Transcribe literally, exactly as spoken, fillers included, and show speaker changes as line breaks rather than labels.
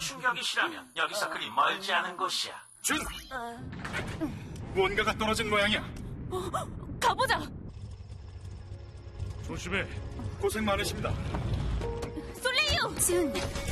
충격이 실하면 여기서 그리 멀지 않은 곳이야.
준! 뭔가가 떨어진 모양이야.
어, 가보자.
조심해. 고생 많으십니다.
솔레이유!
준,